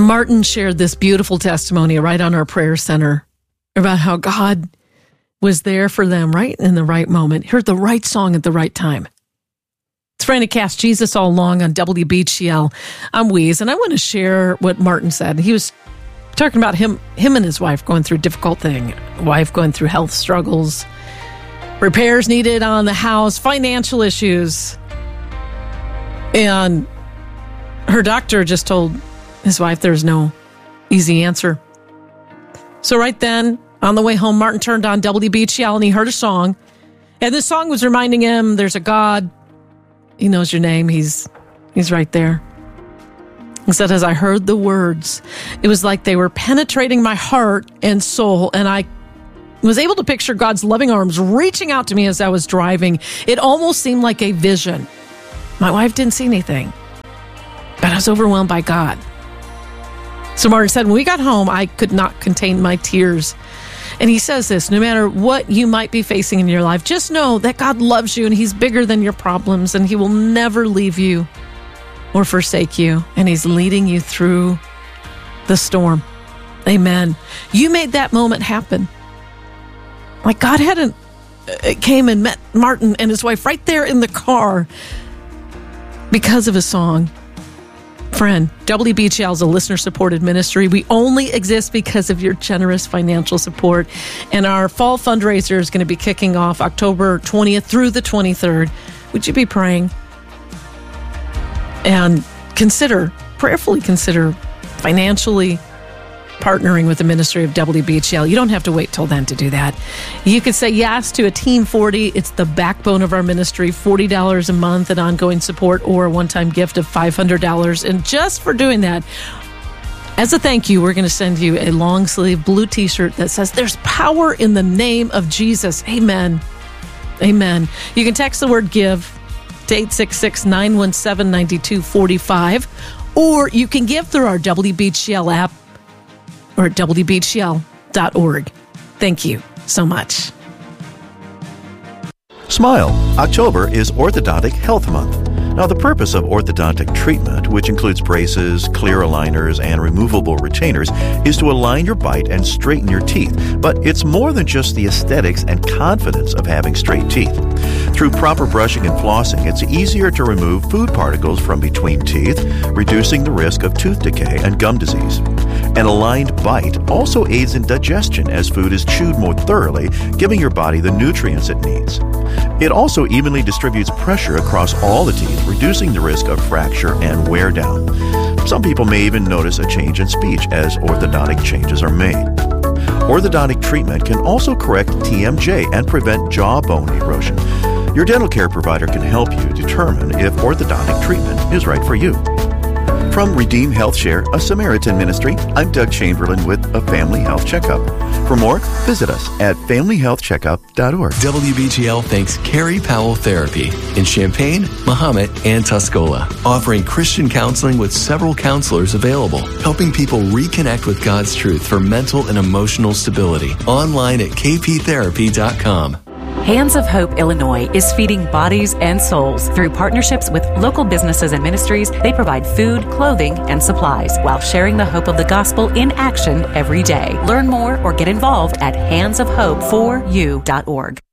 Martin shared this beautiful testimony right on our prayer center about how God was there for them right in the right moment, heard the right song at the right time. It's Franny Cast, Jesus All Along on WBCL. I'm Weeze, and I want to share what Martin said. He was talking about him and his wife going through a difficult thing, wife going through health struggles, repairs needed on the house, financial issues. And her doctor just told his wife there's no easy answer. So right then, on the way home, Martin turned on WBCL and he heard a song. And this song was reminding him there's a God. He knows your name. He's right there. He said, as I heard the words, it was like they were penetrating my heart and soul. And I was able to picture God's loving arms reaching out to me as I was driving. It almost seemed like a vision. My wife didn't see anything, but I was overwhelmed by God. So Martin said, when we got home, I could not contain my tears. And he says this, no matter what you might be facing in your life, just know that God loves you and he's bigger than your problems and he will never leave you or forsake you. And he's leading you through the storm. Amen. You made that moment happen. Like God came and met Martin and his wife right there in the car because of a song. Friend, WBCL is a listener-supported ministry. We only exist because of your generous financial support. And our fall fundraiser is going to be kicking off October 20th through the 23rd. Would you be praying? And prayerfully consider financially partnering with the ministry of WBCL. You don't have to wait till then to do that. You could say yes to a Team 40. It's the backbone of our ministry, $40 a month in ongoing support or a one-time gift of $500. And just for doing that, as a thank you, we're going to send you a long-sleeve blue t-shirt that says, there's power in the name of Jesus. Amen. Amen. You can text the word give to 866-917-9245, or you can give through our WBCL app or at WBCL.org. Thank you so much. Smile. October is Orthodontic Health Month. Now, the purpose of orthodontic treatment, which includes braces, clear aligners, and removable retainers, is to align your bite and straighten your teeth. But it's more than just the aesthetics and confidence of having straight teeth. Through proper brushing and flossing, it's easier to remove food particles from between teeth, reducing the risk of tooth decay and gum disease. An aligned bite also aids in digestion as food is chewed more thoroughly, giving your body the nutrients it needs. It also evenly distributes pressure across all the teeth, reducing the risk of fracture and wear down. Some people may even notice a change in speech as orthodontic changes are made. Orthodontic treatment can also correct TMJ and prevent jawbone erosion. Your dental care provider can help you determine if orthodontic treatment is right for you. From Redeem Health Share, a Samaritan ministry, I'm Doug Chamberlain with a Family Health Checkup. For more, visit us at familyhealthcheckup.org. WBGL thanks Carrie Powell Therapy in Champaign, Mahomet, and Tuscola, offering Christian counseling with several counselors available, helping people reconnect with God's truth for mental and emotional stability. Online at kptherapy.com. Hands of Hope Illinois is feeding bodies and souls. Through partnerships with local businesses and ministries, they provide food, clothing, and supplies while sharing the hope of the gospel in action every day. Learn more or get involved at handsofhope4u.org.